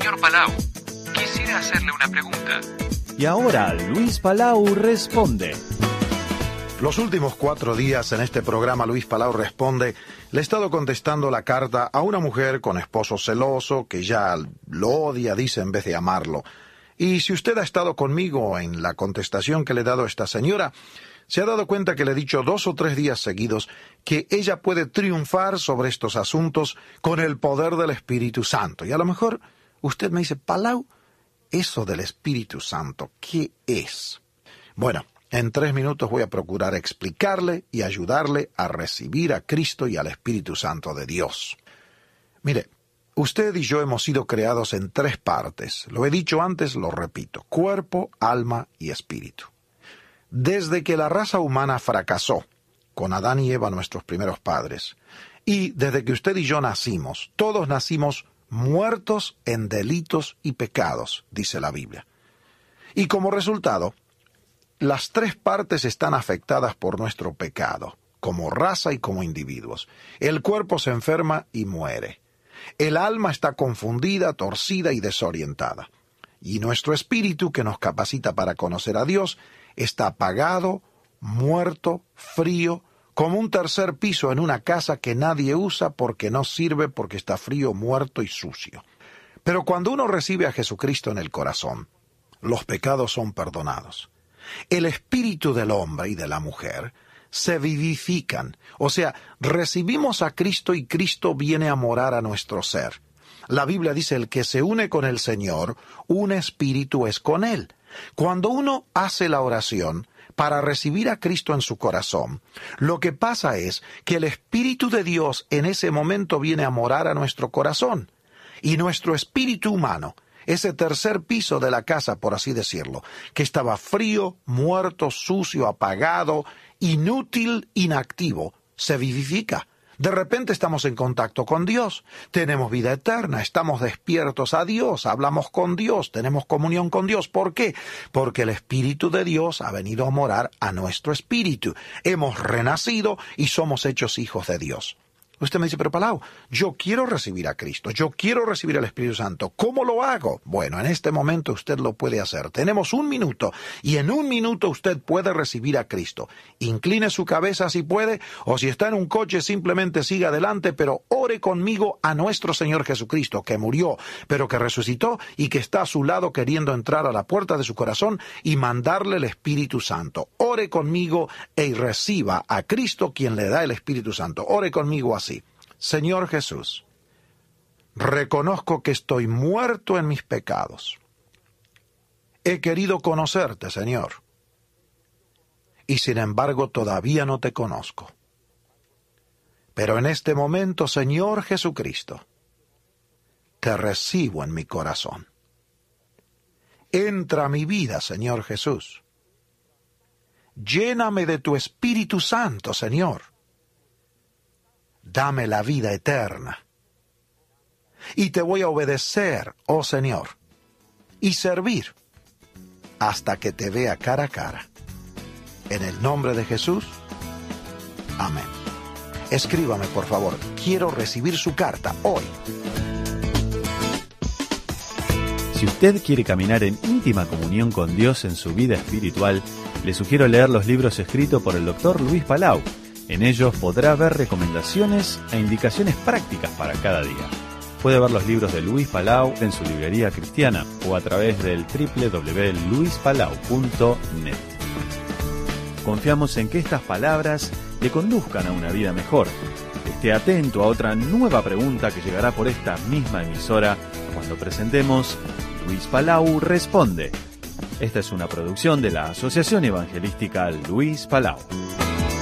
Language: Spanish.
Señor Palau, quisiera hacerle una pregunta. Y ahora Luis Palau responde. Los últimos 4 días en este programa Luis Palau Responde, le he estado contestando la carta a una mujer con esposo celoso que ya lo odia, dice, en vez de amarlo. Y si usted ha estado conmigo en la contestación que le he dado a esta señora, se ha dado cuenta que le he dicho 2 o 3 días seguidos que ella puede triunfar sobre estos asuntos con el poder del Espíritu Santo. Y a lo mejor usted me dice, Palau, eso del Espíritu Santo, ¿qué es? Bueno, en 3 minutos voy a procurar explicarle y ayudarle a recibir a Cristo y al Espíritu Santo de Dios. Mire, usted y yo hemos sido creados en 3 partes. Lo he dicho antes, lo repito: cuerpo, alma y espíritu. Desde que la raza humana fracasó con Adán y Eva, nuestros primeros padres, y desde que usted y yo nacimos, todos nacimos muertos en delitos y pecados, dice la Biblia. Y como resultado, las 3 partes están afectadas por nuestro pecado, como raza y como individuos. El cuerpo se enferma y muere. El alma está confundida, torcida y desorientada. Y nuestro espíritu, que nos capacita para conocer a Dios, está apagado, muerto, frío, como un tercer piso en una casa que nadie usa porque no sirve, porque está frío, muerto y sucio. Pero cuando uno recibe a Jesucristo en el corazón, los pecados son perdonados. El espíritu del hombre y de la mujer se vivifican, o sea, recibimos a Cristo y Cristo viene a morar a nuestro ser. La Biblia dice: el que se une con el Señor, un espíritu es con Él. Cuando uno hace la oración para recibir a Cristo en su corazón, lo que pasa es que el Espíritu de Dios en ese momento viene a morar a nuestro corazón. Y nuestro espíritu humano, ese tercer piso de la casa, por así decirlo, que estaba frío, muerto, sucio, apagado, inútil, inactivo, se vivifica. De repente estamos en contacto con Dios, tenemos vida eterna, estamos despiertos a Dios, hablamos con Dios, tenemos comunión con Dios. ¿Por qué? Porque el Espíritu de Dios ha venido a morar a nuestro espíritu. Hemos renacido y somos hechos hijos de Dios. Usted me dice, pero Palau, yo quiero recibir a Cristo, yo quiero recibir al Espíritu Santo. ¿Cómo lo hago? Bueno, en este momento usted lo puede hacer. Tenemos 1 minuto y en 1 minuto usted puede recibir a Cristo. Incline su cabeza si puede, o si está en un coche simplemente siga adelante, pero ore conmigo a nuestro Señor Jesucristo, que murió, pero que resucitó y que está a su lado queriendo entrar a la puerta de su corazón y mandarle el Espíritu Santo. Ore conmigo y reciba a Cristo, quien le da el Espíritu Santo. Ore conmigo así. Señor Jesús, reconozco que estoy muerto en mis pecados. He querido conocerte, Señor, y sin embargo todavía no te conozco. Pero en este momento, Señor Jesucristo, te recibo en mi corazón. Entra a mi vida, Señor Jesús. Lléname de tu Espíritu Santo, Señor. Dame la vida eterna. Y te voy a obedecer, oh Señor, y servir hasta que te vea cara a cara. En el nombre de Jesús, amén. Escríbame, por favor. Quiero recibir su carta hoy. Si usted quiere caminar en íntima comunión con Dios en su vida espiritual, le sugiero leer los libros escritos por el Dr. Luis Palau. En ellos podrá ver recomendaciones e indicaciones prácticas para cada día. Puede ver los libros de Luis Palau en su librería cristiana o a través del www.luispalau.net. Confiamos en que estas palabras le conduzcan a una vida mejor. Esté atento a otra nueva pregunta que llegará por esta misma emisora cuando presentemos Luis Palau Responde. Esta es una producción de la Asociación Evangelística Luis Palau.